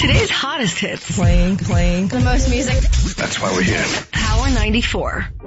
Today's hottest hits. Playing. The most music. That's why we're here. Power 94.